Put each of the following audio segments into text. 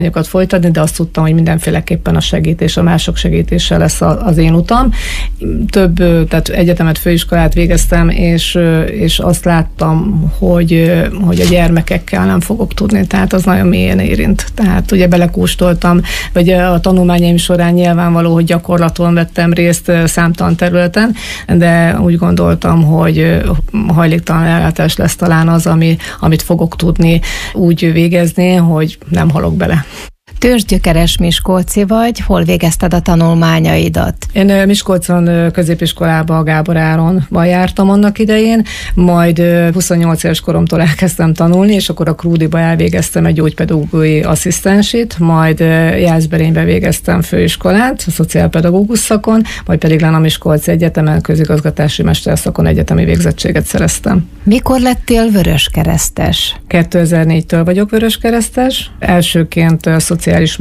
folytatni, de azt tudtam, hogy mindenféleképpen a segítés, a mások segítése lesz az én utam. Tehát egyetemet, főiskolát végeztem, és azt láttam, hogy a gyermekekkel nem fogok tudni, tehát az nagyon mélyen érint. Tehát ugye belekóstoltam, vagy a tanulmányaim során nyilvánvaló, hogy gyakorlaton vettem részt számtalan területen, de úgy gondoltam, hogy hajléktalan ellátás lesz talán az, amit fogok tudni úgy végezni, hogy nem halok bele. Ősgyökeres miskolci vagy, hol végezted a tanulmányaidat? Én Miskolcon középiskolába a Gábor Áronban jártam annak idején, majd 28 éves koromtól elkezdtem tanulni, és akkor a Krúdiba elvégeztem egy gyógypedagógiai asszisztensit, majd Jászberénybe végeztem főiskolát, a szociálpedagógus szakon, majd pedig a Miskolci Egyetemen közigazgatási mesterszakon egyetemi végzettséget szereztem. Mikor lettél vöröskeresztes? 2004-től vagyok vöröskeresztes, elsőként szociális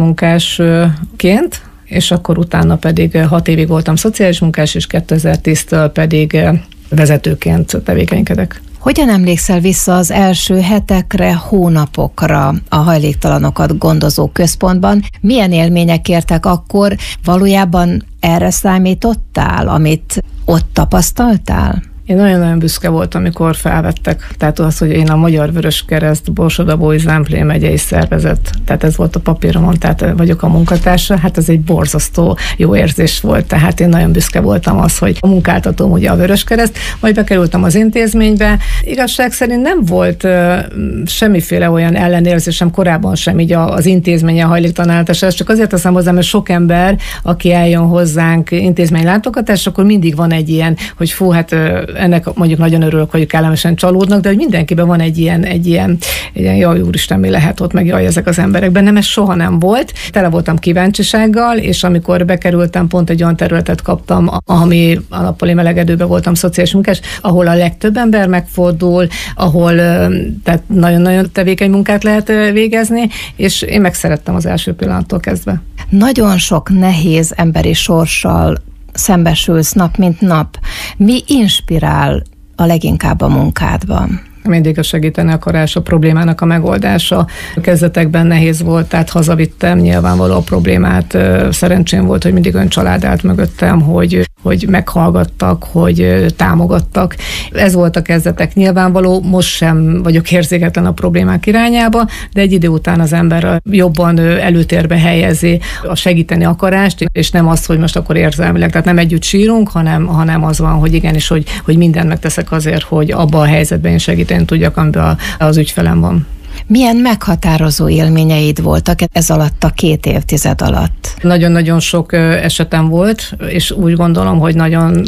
munkásként, és akkor utána pedig 6 évig voltam szociális munkás, és 2010-től pedig vezetőként tevékenykedek. Hogyan emlékszel vissza az első hetekre, hónapokra a hajléktalanokat gondozó központban? Milyen élmények értek akkor? Valójában erre számítottál, amit ott tapasztaltál? Én nagyon-nagyon büszke voltam, amikor felvettek. Tehát az, hogy én a Magyar Vöröskereszt Borsod-Abaúj-Zemplén megyei szervezet, tehát ez volt a papíromon, tehát vagyok a munkatársa, hát ez egy borzasztó jó érzés volt. Tehát én nagyon büszke voltam az, hogy a munkáltatóm ugye a Vöröskereszt, majd bekerültem az intézménybe. Igazság szerint nem volt semmiféle olyan ellenérzésem korábban sem így az intézmény a hajléktalanellátásra. Csak azért teszem hozzá, mert sok ember, aki eljön hozzánk intézménylátogatás, akkor mindig van egy ilyen, hogy fú, hát ennek mondjuk nagyon örülök, hogy kellemesen csalódnak, de hogy mindenkiben van egy ilyen jaj, úristen, mi lehet ott, meg jaj, ezek az emberek. Bennem ez soha nem volt. Tele voltam kíváncsisággal, és amikor bekerültem, pont egy olyan területet kaptam, ami a nappali melegedőben voltam szociális munkás, ahol a legtöbb ember megfordul, ahol tehát nagyon-nagyon tevékeny munkát lehet végezni, és én megszerettem az első pillanattól kezdve. Nagyon sok nehéz emberi sorssal szembesülsz nap mint nap. Mi inspirál a leginkább a munkádban? Mindig a segíteni akarás, a problémának a megoldása. A kezdetekben nehéz volt, tehát hazavittem nyilvánvaló a problémát. Szerencsém volt, hogy mindig olyan család állt mögöttem, hogy meghallgattak, hogy támogattak. Ez volt a kezdetek nyilvánvaló, most sem vagyok érzéketlen a problémák irányába, de egy idő után az ember jobban előtérbe helyezi a segíteni akarást, és nem azt, hogy most akkor érzelmileg, tehát nem együtt sírunk, hanem az van, hogy igenis, hogy mindent megteszek azért, hogy abban a helyzetben én segíteni tudjak, amiben az ügyfelem van. Milyen meghatározó élményeid voltak ez alatt a 2 évtized alatt? Nagyon-nagyon sok esetem volt, és úgy gondolom, hogy nagyon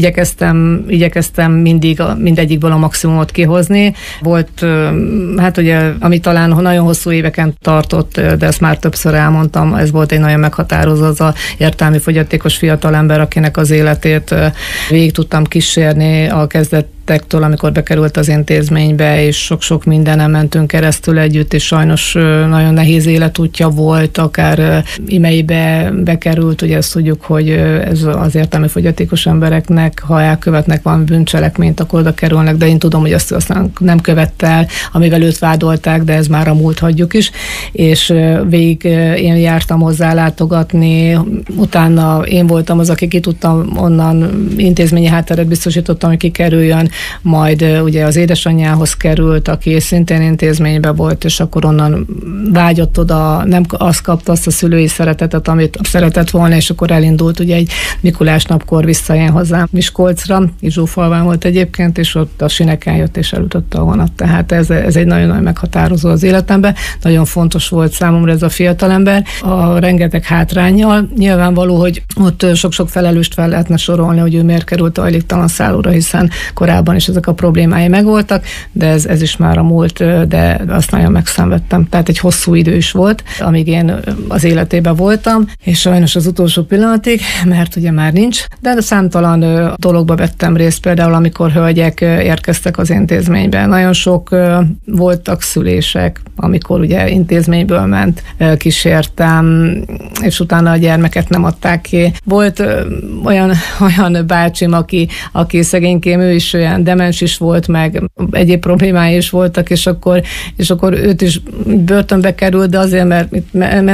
igyekeztem mindegyikből a maximumot kihozni. Volt, hát ugye, ami talán nagyon hosszú éveken tartott, de ezt már többször elmondtam, ez volt egy nagyon meghatározó, az a értelmi fogyatékos fiatalember, akinek az életét végig tudtam kísérni a kezdetektől, amikor bekerült az intézménybe, és sok-sok mindenen mentünk keresztül együtt, és sajnos nagyon nehéz életútja volt, akár imeibe bekerült, ugye ezt tudjuk, hogy ez az értelmi fogyatékos embereknek, ha elkövetnek valami bűncselekményt, akkor oda kerülnek, de én tudom, hogy azt aztán nem követte el, amivel őt vádolták, de ez már a múlt, hagyjuk is, és végig én jártam hozzá látogatni, utána én voltam az, aki ki tudtam onnan, intézményi hátteret biztosítottam, hogy kikerüljön, majd ugye az édesanyjához került, aki szintén intézményben volt, és akkor onnan vágyott oda, nem azt kapta azt a szülői szeretetet, amit szeretett volna, és akkor elindult ugye egy Mikulás napkor visszajön hozzám Miskolcra, Izsófalván volt egyébként, és ott a sineken jött és elütötte a vonat. Tehát ez egy nagyon-nagyon meghatározó az életemben. Nagyon fontos volt számomra ez a fiatalember. A rengeteg hátránnyal nyilvánvaló, hogy ott sok-sok felelőst fel lehetne sorolni, hogy ő miért került a hajléktalan szállóra, hiszen korábban is ezek a problémái megvoltak, de ez is már a múlt, de azt nagyon megszenvedtem. Tehát egy hosszú idő is volt, amíg én az életében voltam, és sajnos az utolsó pillanatig, mert ugye már nincs, de számtalan dologba vettem részt, például amikor hölgyek érkeztek az intézménybe. Nagyon sok voltak szülések, amikor ugye intézményből ment, kísértem, és utána a gyermeket nem adták ki. Volt olyan bácsim, aki szegénykém, ő is olyan ilyen demens is volt, meg egyéb problémái is voltak, és akkor őt is börtönbe került, de azért, mert